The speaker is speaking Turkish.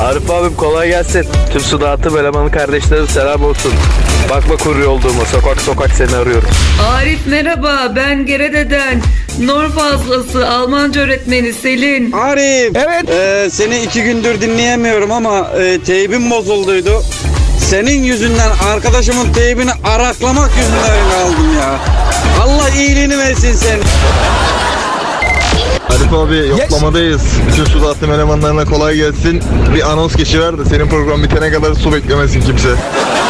Arif abim kolay gelsin. Tüm su dağıtım elemanı kardeşlerim selam olsun. Bakma kurye olduğuma, sokak sokak seni arıyorum. Arif merhaba, ben Gerede'den Nor fazlası Almanca öğretmeni Selin. Arif. Evet. Seni 2 gündür dinleyemiyorum ama teybim bozulduydu. Senin yüzünden arkadaşımın teybini araklamak yüzünden aldım ya. Allah iyiliğini versin sen. Arif abi yoklamadayız. Bütün su dağıtım elemanlarına kolay gelsin. Bir anons geçiver de senin program bitene kadar su beklemesin kimse.